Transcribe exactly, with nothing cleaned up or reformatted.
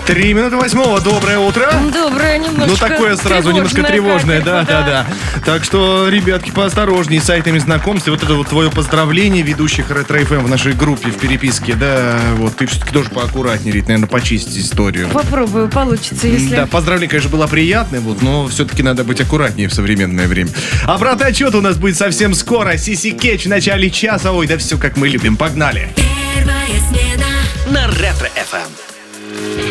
Три минуты восьмого. Доброе утро. Доброе, немножко Ну, такое сразу, немножко тревожное, да, да, да. Так что, ребятки, поосторожнее с сайтами знакомств. И вот это вот твое поздравление ведущих Ретро-эф эм в нашей группе в переписке, да, вот, ты все-таки тоже поаккуратнее, Рит, наверное, почистить историю. Попробую, получится, если... Да, поздравление, конечно, было приятное, вот, но все-таки надо быть аккуратнее в современное время. Обратный отчет у нас будет совсем скоро. Сиси Кетч в начале часа. Ой, да все как мы любим. Погнали. Первая смена на Ретро-эф эм.